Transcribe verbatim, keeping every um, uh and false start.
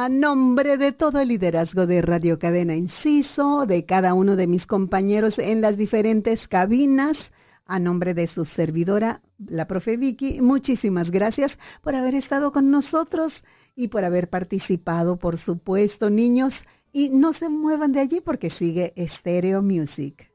A nombre de todo el liderazgo de Radio Cadena Inciso, de cada uno de mis compañeros en las diferentes cabinas, a nombre de su servidora, la profe Vicky, muchísimas gracias por haber estado con nosotros y por haber participado, por supuesto, niños. Y no se muevan de allí porque sigue Stereo Music.